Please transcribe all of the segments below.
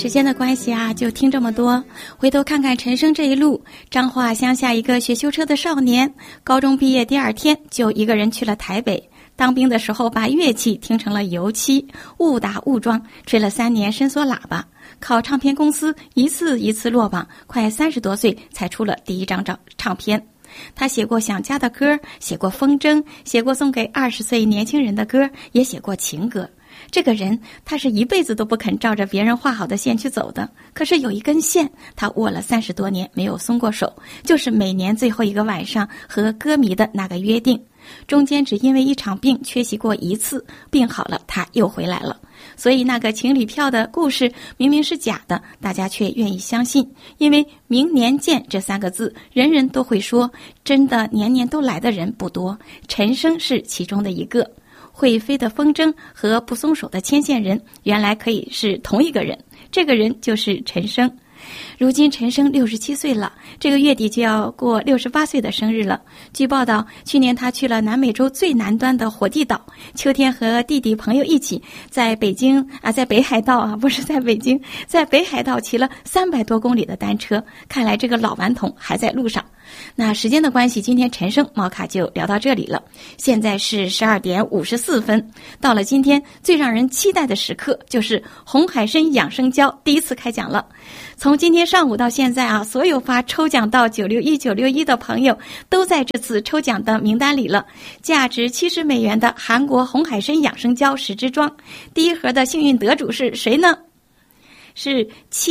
时间的关系啊，就听这么多。回头看看陈生这一路，彰化乡下一个学修车的少年，高中毕业第2天就一个人去了台北。当兵的时候把乐器听成了油漆，误打误撞吹了3年伸缩喇叭，考唱片公司一次一次落榜，快30多岁才出了第1张唱片。他写过想家的歌，写过风筝，写过送给20岁年轻人的歌，也写过情歌。这个人他是一辈子都不肯照着别人画好的线去走的，可是有一根线他握了30多年没有松过手，就是每年最后一个晚上和歌迷的那个约定。中间只因为一场病缺席过1次，病好了他又回来了。所以那个情侣票的故事明明是假的，大家却愿意相信，因为明年见这3个字人人都会说，真的年年都来的人不多，陈升是其中的一个。会飞的风筝和不松手的牵线人原来可以是同一个人，这个人就是陈升。如今陈升67岁了，这个月底就要过68岁的生日了。据报道，去年他去了南美洲最南端的火地岛，秋天和弟弟朋友一起在北海道不是在北京，在北海道骑了300多公里的单车。看来这个老顽童还在路上。那时间的关系，今天陈升猫卡就聊到这里了。现在是12点54分，到了今天最让人期待的时刻，就是红海参养生胶第1次开奖了。从今天上午到现在所有发抽奖到961的朋友都在这次抽奖的名单里了。价值70美元的韩国红海参养生胶10支装，第1盒的幸运得主是谁呢？是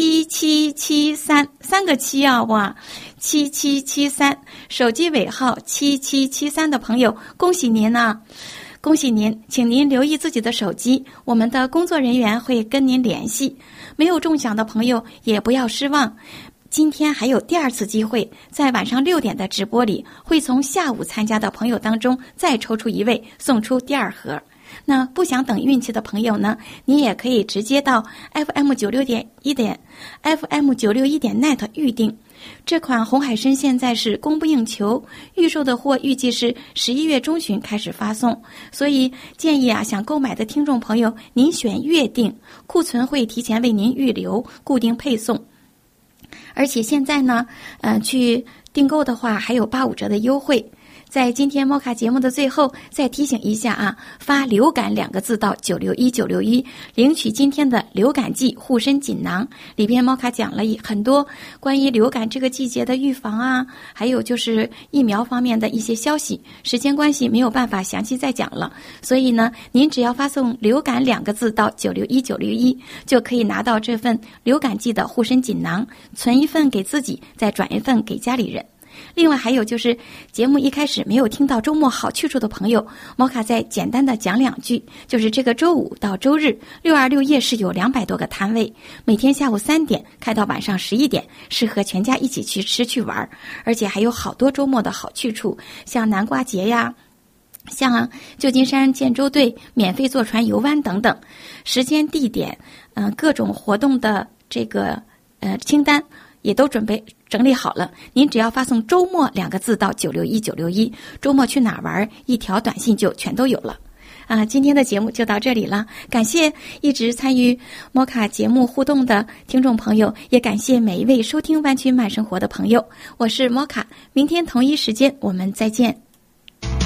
7773，3个7啊，哇，7773，手机尾号7773的朋友，恭喜您啊！恭喜您，请您留意自己的手机，我们的工作人员会跟您联系。没有中奖的朋友也不要失望，今天还有第2次机会，在晚上6点的直播里，会从下午参加的朋友当中再抽出1位，送出第2盒。那不想等运气的朋友呢，你也可以直接到 FM961.net 预定。这款红海参现在是供不应求，预售的货预计是11月中旬开始发送，所以建议想购买的听众朋友，您选月订，库存会提前为您预留，固定配送。而且现在呢，去订购的话还有85折的优惠。在今天猫卡节目的最后再提醒一下发流感2个字到961，领取今天的流感季护身锦囊，里边猫卡讲了很多关于流感这个季节的预防还有就是疫苗方面的一些消息。时间关系没有办法详细再讲了，所以呢，您只要发送流感2个字到961，就可以拿到这份流感季的护身锦囊，存1份给自己，再转1份给家里人。另外还有就是节目一开始没有听到周末好去处的朋友，猫卡再简单的讲2句，就是这个周5到周日626夜市有200多个摊位，每天下午3点开到晚上11点，适合全家一起去吃去玩。而且还有好多周末的好去处，像南瓜节像旧金山建州队免费坐船游湾等等。时间地点各种活动的这个清单也都整理好了，您只要发送周末2个字到961，周末去哪玩，1条短信就全都有了。今天的节目就到这里了，感谢一直参与摩卡节目互动的听众朋友，也感谢每一位收听湾区慢生活的朋友。我是摩卡，明天同一时间我们再见。